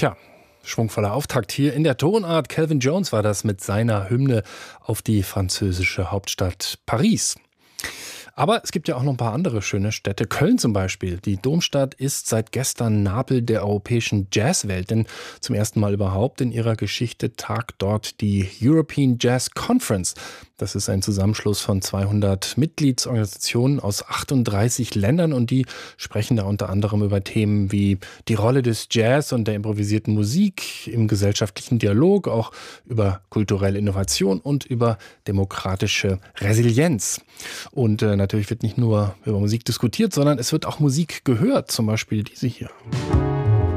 Tja, schwungvoller Auftakt hier in der Tonart. Calvin Jones war das mit seiner Hymne auf die französische Hauptstadt Paris. Aber es gibt ja auch noch ein paar andere schöne Städte. Köln zum Beispiel. Die Domstadt ist seit gestern Nabel der europäischen Jazzwelt. Denn zum ersten Mal überhaupt in ihrer Geschichte tagt dort die European Jazz Conference. Das ist ein Zusammenschluss von 200 Mitgliedsorganisationen aus 38 Ländern. Und die sprechen da unter anderem über Themen wie die Rolle des Jazz und der improvisierten Musik im gesellschaftlichen Dialog, auch über kulturelle Innovation und über demokratische Resilienz. Und natürlich wird nicht nur über Musik diskutiert, sondern es wird auch Musik gehört, zum Beispiel diese hier.